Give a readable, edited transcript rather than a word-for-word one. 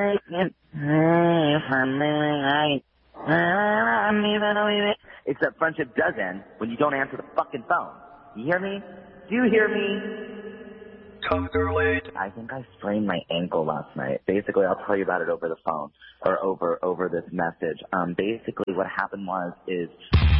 Except friendship does end when you don't answer the fucking phone. You hear me? Do you hear me? I think I sprained my ankle last night. Basically, I'll tell you about it over the phone or over this message. Basically, what happened is